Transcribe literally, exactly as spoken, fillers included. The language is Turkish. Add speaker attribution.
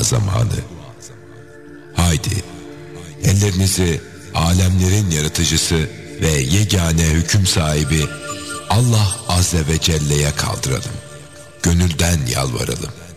Speaker 1: zamanı. Haydi, ellerinizi alemlerin yaratıcısı ve yegane hüküm sahibi Allah Azze ve Celle'ye kaldıralım. Gönülden yalvaralım.